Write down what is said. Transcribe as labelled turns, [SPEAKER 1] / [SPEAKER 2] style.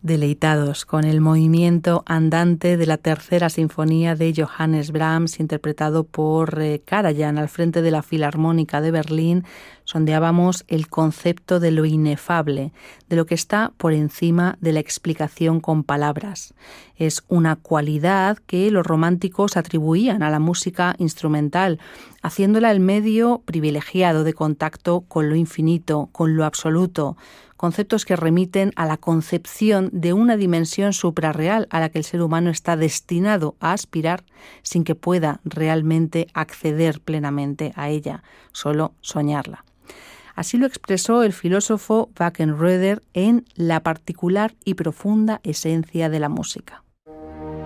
[SPEAKER 1] Deleitados con el movimiento andante de la tercera sinfonía de Johannes Brahms, interpretado por Karajan al frente de la Filarmónica de Berlín, sondeábamos el concepto de lo inefable, de lo que está por encima de la explicación con palabras. Es una cualidad que los románticos atribuían a la música instrumental, haciéndola el medio privilegiado de contacto con lo infinito, con lo absoluto, conceptos que remiten a la concepción de una dimensión suprarreal a la que el ser humano está destinado a aspirar sin que pueda realmente acceder plenamente a ella, solo soñarla. Así lo expresó el filósofo Wackenroeder en La particular y profunda esencia de la música.